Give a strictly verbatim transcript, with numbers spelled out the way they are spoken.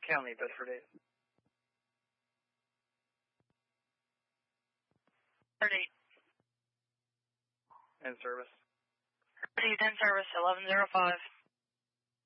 County, Bedford eight. Bedford eight. In service. Bedford eight in service, eleven oh five.